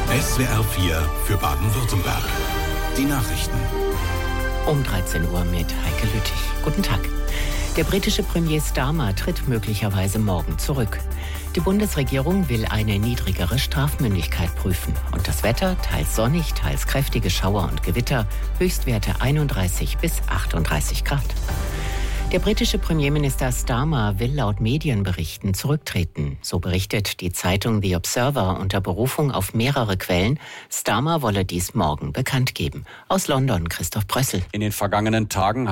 SWR 4 für Baden-Württemberg. Die Nachrichten. Um 13 Uhr mit Heike Lüttich. Guten Tag. Der britische Premier Starmer tritt möglicherweise morgen zurück. Die Bundesregierung will eine niedrigere Strafmündigkeit prüfen. Und das Wetter, teils sonnig, teils kräftige Schauer und Gewitter, Höchstwerte 31 bis 38 Grad. Der britische Premierminister Starmer will laut Medienberichten zurücktreten. So berichtet die Zeitung The Observer unter Berufung auf mehrere Quellen. Starmer wolle dies morgen bekannt geben. Aus London Christoph Brössel. In den vergangenen Tagen